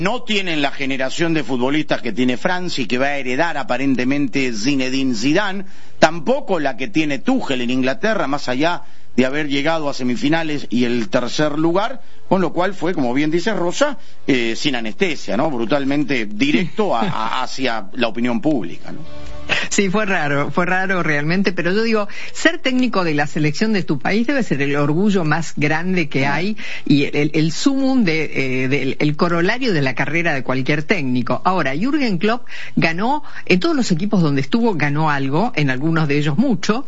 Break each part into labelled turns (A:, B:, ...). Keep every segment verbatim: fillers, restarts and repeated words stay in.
A: No tienen la generación de futbolistas que tiene Francia y que va a heredar aparentemente Zinedine Zidane, tampoco la que tiene Tuchel en Inglaterra, más allá de haber llegado a semifinales y el tercer lugar, con lo cual fue, como bien dice Rosa, eh, sin anestesia, ¿no? Brutalmente directo a, a, hacia la opinión pública, ¿no?
B: Sí, fue raro, fue raro realmente, pero yo digo, ser técnico de la selección de tu país debe ser el orgullo más grande que hay y el, el, el sumum de, eh, del el corolario de la carrera de cualquier técnico. Ahora, Jürgen Klopp ganó, en todos los equipos donde estuvo ganó algo, en algunos de ellos mucho,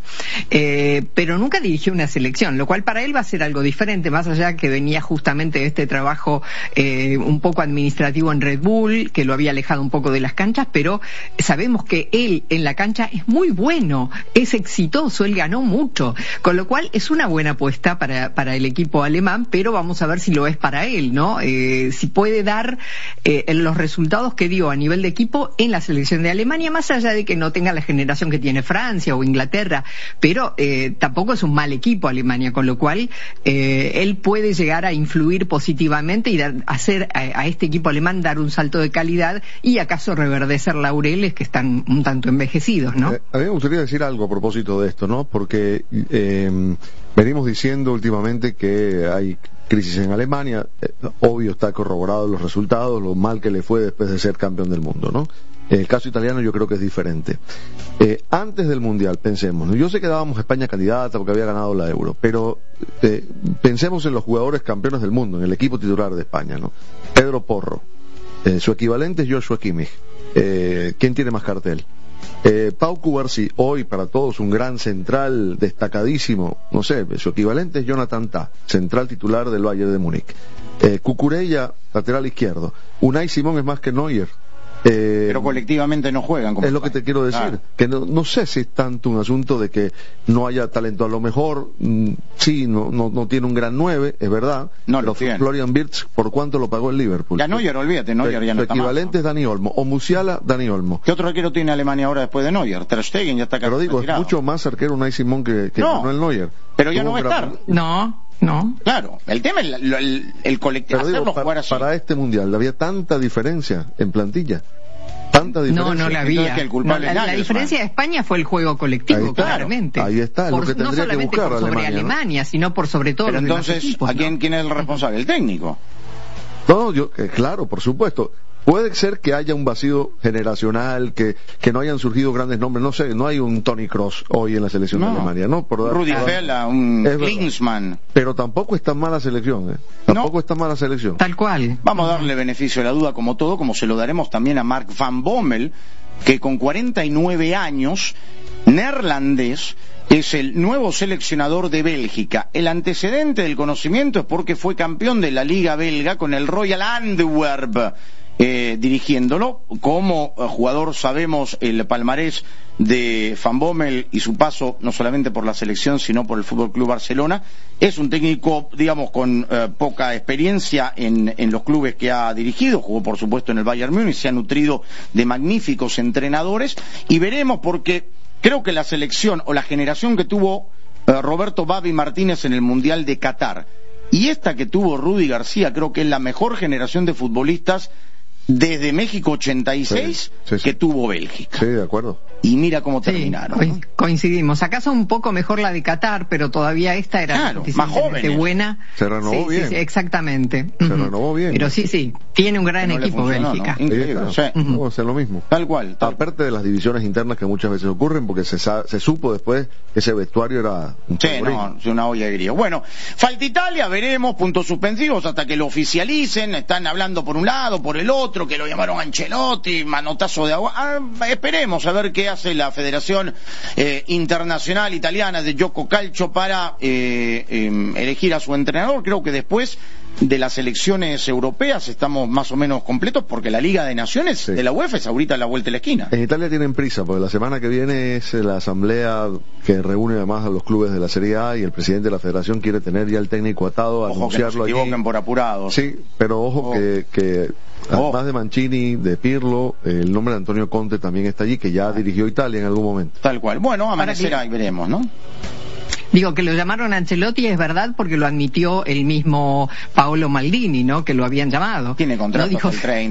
B: eh, pero nunca dirigió una selección, lo cual para él va a ser algo diferente, más allá que venía justamente de este trabajo eh, un poco administrativo en Red Bull, que lo había alejado un poco de las canchas, pero sabemos que él en la cancha es muy bueno, es exitoso, él ganó mucho, con lo cual es una buena apuesta para, para el equipo alemán, pero vamos a ver si lo es para él, ¿no? Eh, si puede dar eh, los resultados que dio a nivel de equipo en la selección de Alemania, más allá de que no tenga la generación que tiene Francia o Inglaterra, pero eh, tampoco es un mal equipo Alemania, con lo cual eh, él puede llegar a influir positivamente y dar, hacer a, a este equipo alemán dar un salto de calidad y acaso reverdecer laureles que están un tanto envejecidos, ¿no?
C: Eh, a mí me gustaría decir algo a propósito de esto, ¿no? Porque eh, venimos diciendo últimamente que hay crisis en Alemania, eh, obvio está corroborado los resultados, lo mal que le fue después de ser campeón del mundo, ¿no? En el caso italiano yo creo que es diferente. Eh, antes del Mundial, pensemos, ¿no? Yo sé que dábamos a España candidata porque había ganado la Euro, pero eh, pensemos en los jugadores campeones del mundo, en el equipo titular de España, ¿no? Pedro Porro, eh, su equivalente es Joshua Kimmich. Eh, ¿Quién tiene más cartel? Eh, Pau Cubarsí, hoy para todos un gran central destacadísimo, no sé, su equivalente es Jonathan Tah, central titular del Bayern de Múnich. Eh, Cucurella, lateral izquierdo. Unai Simón es más que Neuer. Eh,
A: pero colectivamente no juegan como
C: es lo que te quiero decir,
A: claro.
C: que no, no sé si es tanto un asunto de que no haya talento, a lo mejor mmm, sí, no, no, no tiene un gran nueve, es verdad,
A: no lo
C: pero
A: tiene.
C: Florian Wirtz, ¿por cuánto lo pagó el Liverpool?
A: Ya Neuer, olvídate, Neuer ya no
C: su
A: está
C: equivalente
A: más, ¿no?
C: es Dani Olmo, o Musiala, Dani Olmo.
A: ¿Qué otro arquero tiene Alemania ahora después de Neuer? Ter Stegen ya está casi
C: pero digo,
A: retirado.
C: Es mucho más arquero Unai Simón que, que
A: no,
C: Manuel Neuer.
A: Pero ya
C: Tuvo
A: no va a
C: gran...
A: estar.
B: No, no.
A: Claro, el tema es el, el, el colectivo,
C: pero digo,
A: hacerlo
C: para,
A: jugar así.
C: para este mundial había tanta diferencia en plantilla. Tanta diferencia.
B: No, no la había.
A: Que el culpable
B: no, la, la diferencia de España fue el juego colectivo,
C: ahí,
B: claramente.
C: Ahí está,
B: por,
C: lo que tendría
B: no solamente
C: que buscar
B: por sobre
C: Alemania,
B: Alemania,
C: ¿no?
B: sino por sobre todo
A: pero
B: los
A: entonces,
B: demás equipos,
A: ¿a quién,
B: ¿no?
A: quién es el responsable? El técnico.
C: No, yo, eh, claro, por supuesto. Puede ser que haya un vacío generacional, que, que no hayan surgido grandes nombres, no sé, no hay un Toni Kroos hoy en la selección
A: no.
C: de Alemania, ¿no? Por dar,
A: Rudi
C: por,
A: Vela, un
C: es
A: Klinsmann.
C: Pero tampoco está mala selección, ¿eh? Tampoco
A: no.
C: está mala selección.
B: Tal cual.
A: Vamos a darle beneficio de la duda como todo, como se lo daremos también a Mark van Bommel, que con cuarenta y nueve años, neerlandés, es el nuevo seleccionador de Bélgica. El antecedente del conocimiento es porque fue campeón de la Liga Belga con el Royal Antwerp, eh, dirigiéndolo. Como eh, jugador sabemos el palmarés de Van Bommel y su paso no solamente por la selección sino por el Fútbol Club Barcelona. Es un técnico, digamos, con eh, poca experiencia en, en los clubes que ha dirigido. Jugó por supuesto en el Bayern Múnich, se ha nutrido de magníficos entrenadores y veremos, porque creo que la selección o la generación que tuvo eh, Roberto Babi Martínez en el Mundial de Qatar y esta que tuvo Rudy García, creo que es la mejor generación de futbolistas desde México ochenta y seis
C: sí, sí, sí.
A: que tuvo Bélgica.
C: Sí, de acuerdo.
A: Y mira cómo
B: Sí,
A: terminaron, ¿no?
B: Coincidimos. Acaso un poco mejor la de Qatar, pero todavía esta era
A: claro, más jóvenes.
B: buena.
C: Se renovó
B: sí,
C: bien.
B: Sí, sí, exactamente.
C: Se
B: uh-huh.
C: renovó bien.
B: Pero sí, sí, tiene un gran
A: no
B: equipo Bélgica.
A: ¿no? Increíble, sí.
C: Uh-huh. Vamos a hacer lo mismo.
A: Tal cual. Tal
C: Aparte de las divisiones internas que muchas veces ocurren, porque se, sa- se supo después que ese vestuario era un
A: Sí,
C: polvorín.
A: no, es una olla de grillo. Bueno, falta Italia, veremos, puntos suspensivos hasta que lo oficialicen. Están hablando por un lado, por el otro, que lo llamaron Ancelotti, manotazo de agua. Ah, esperemos a ver qué hace la Federación eh, Internacional Italiana de Gioco Calcio para eh, eh, elegir a su entrenador. Creo que después de las elecciones europeas estamos más o menos completos, porque la Liga de Naciones
C: sí.
A: de la UEFA es ahorita a la vuelta de la esquina.
C: En Italia tienen prisa, porque la semana que viene es la asamblea que reúne además a los clubes de la Serie A y el presidente de la federación quiere tener ya el técnico atado,
A: Ojo,
C: anunciarlo
A: que no se equivoquen
C: allí.
A: por apurados.
C: Sí, pero ojo,
A: Oh.
C: que, que
A: Oh.
C: además de Mancini, de Pirlo, el nombre de Antonio Conte también está allí, que ya dirigió Italia en algún momento.
A: Tal cual. Bueno, amanecerá
B: Ahora,
A: y veremos, ¿no?
B: Digo que lo llamaron Ancelotti, es verdad, porque lo admitió el mismo Paolo Maldini, ¿no? Que lo habían llamado.
A: Tiene contrato
B: ¿No? Dijo,
A: hasta el treinta.